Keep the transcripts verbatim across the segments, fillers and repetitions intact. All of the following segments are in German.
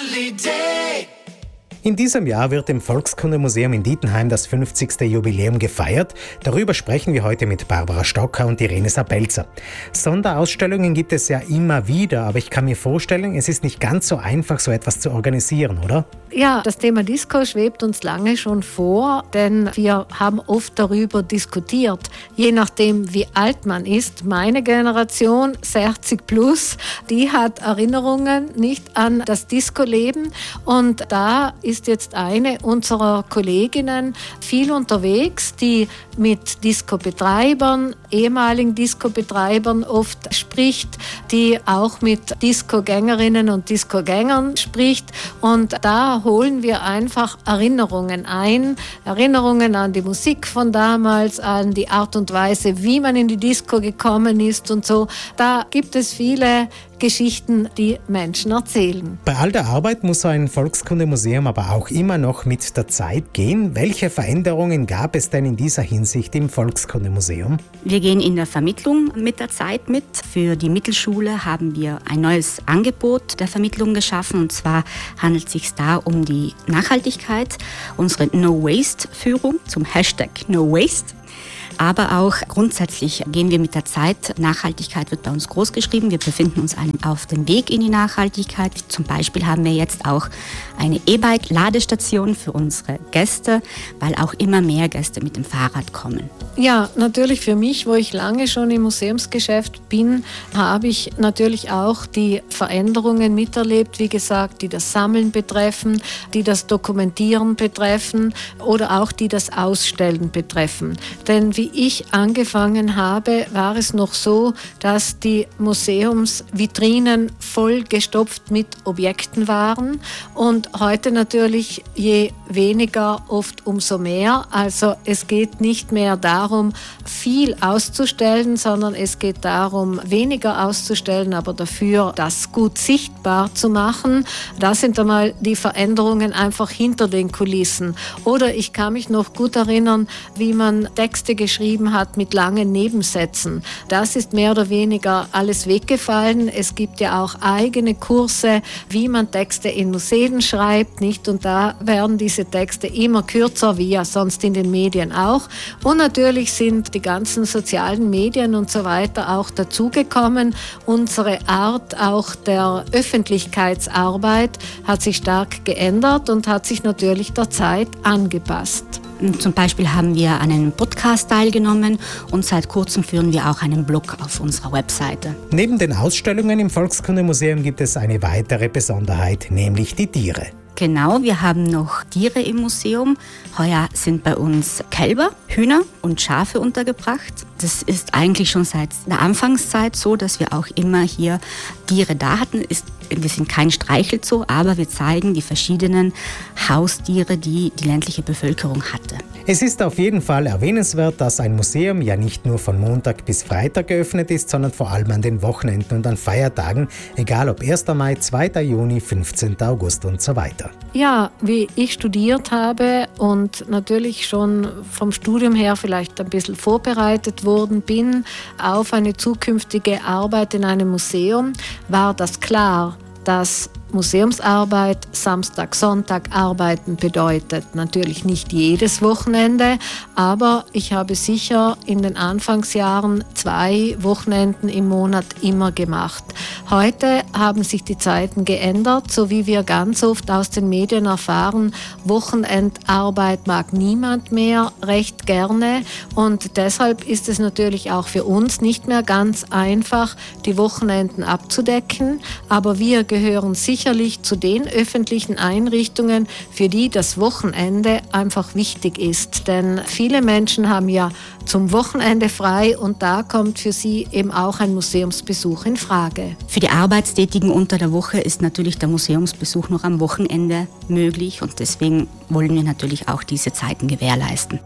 Holiday. In diesem Jahr wird im Volkskundemuseum in Dietenheim das fünfzigste Jubiläum gefeiert. Darüber sprechen wir heute mit Barbara Stocker und Irene Sabelzer. Sonderausstellungen gibt es ja immer wieder, aber ich kann mir vorstellen, es ist nicht ganz so einfach, so etwas zu organisieren, oder? Ja, das Thema Disco schwebt uns lange schon vor, denn wir haben oft darüber diskutiert. Je nachdem, wie alt man ist, meine Generation, sechzig plus, die hat Erinnerungen nicht an das Disco-Leben. Und da ist jetzt eine unserer Kolleginnen viel unterwegs, die mit Disco-Betreibern, ehemaligen Disco-Betreibern oft spricht, die auch mit Disco-Gängerinnen und Disco-Gängern spricht. Und da holen wir einfach Erinnerungen ein, Erinnerungen an die Musik von damals, an die Art und Weise, wie man in die Disco gekommen ist und so. Da gibt es viele Geschichten, die Menschen erzählen. Bei all der Arbeit muss so ein Volkskundemuseum aber auch immer noch mit der Zeit gehen. Welche Veränderungen gab es denn in dieser Hinsicht im Volkskundemuseum? Wir gehen in der Vermittlung mit der Zeit mit. Für die Mittelschule haben wir ein neues Angebot der Vermittlung geschaffen. Und zwar handelt es sich da um die Nachhaltigkeit, unsere No-Waste-Führung zum Hashtag No-Waste. Aber auch grundsätzlich gehen wir mit der Zeit. Nachhaltigkeit wird bei uns groß geschrieben. Wir befinden uns auf dem Weg in die Nachhaltigkeit. Zum Beispiel haben wir jetzt auch eine E-Bike-Ladestation für unsere Gäste, weil auch immer mehr Gäste mit dem Fahrrad kommen. Ja, natürlich für mich, wo ich lange schon im Museumsgeschäft bin, habe ich natürlich auch die Veränderungen miterlebt, wie gesagt, die das Sammeln betreffen, die das Dokumentieren betreffen oder auch die das Ausstellen betreffen. Denn wie ich angefangen habe, war es noch so, dass die Museumsvitrinen voll gestopft mit Objekten waren und heute natürlich je weniger, oft umso mehr. Also es geht nicht mehr darum, viel auszustellen, sondern es geht darum, weniger auszustellen, aber dafür das gut sichtbar zu machen. Das sind einmal die Veränderungen einfach hinter den Kulissen. Oder ich kann mich noch gut erinnern, wie man Texte geschrieben hat mit langen Nebensätzen. Das ist mehr oder weniger alles weggefallen. Es gibt ja auch eigene Kurse, wie man Texte in Museen schreibt, nicht? Und da werden diese Texte immer kürzer, wie ja sonst in den Medien auch. Und natürlich sind die ganzen sozialen Medien und so weiter auch dazugekommen. Unsere Art auch der Öffentlichkeitsarbeit hat sich stark geändert und hat sich natürlich der Zeit angepasst. Zum Beispiel haben wir an einem Podcast teilgenommen und seit kurzem führen wir auch einen Blog auf unserer Webseite. Neben den Ausstellungen im Volkskundemuseum gibt es eine weitere Besonderheit, nämlich die Tiere. Genau, wir haben noch Tiere im Museum. Heuer sind bei uns Kälber, Hühner und Schafe untergebracht. Das ist eigentlich schon seit der Anfangszeit so, dass wir auch immer hier Tiere da hatten. Ist, wir sind kein Streichelzoo, aber wir zeigen die verschiedenen Haustiere, die die ländliche Bevölkerung hatte. Es ist auf jeden Fall erwähnenswert, dass ein Museum ja nicht nur von Montag bis Freitag geöffnet ist, sondern vor allem an den Wochenenden und an Feiertagen, egal ob erster Mai, zweiter Juni, fünfzehnter August und so weiter. Ja, wie ich studiert habe und natürlich schon vom Studium her vielleicht ein bisschen vorbereitet worden bin auf eine zukünftige Arbeit in einem Museum, war das klar, dass Museumsarbeit, Samstag, Sonntag arbeiten bedeutet. Natürlich nicht jedes Wochenende, aber ich habe sicher in den Anfangsjahren zwei Wochenenden im Monat immer gemacht. Heute haben sich die Zeiten geändert, so wie wir ganz oft aus den Medien erfahren, Wochenendarbeit mag niemand mehr recht gerne und deshalb ist es natürlich auch für uns nicht mehr ganz einfach, die Wochenenden abzudecken, aber wir gehören sicher sicherlich zu den öffentlichen Einrichtungen, für die das Wochenende einfach wichtig ist. Denn viele Menschen haben ja zum Wochenende frei und da kommt für sie eben auch ein Museumsbesuch in Frage. Für die Arbeitstätigen unter der Woche ist natürlich der Museumsbesuch noch am Wochenende möglich und deswegen wollen wir natürlich auch diese Zeiten gewährleisten.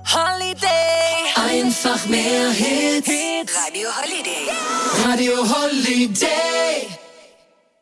Holiday, einfach mehr Hits. Radio Holiday. Radio Holiday.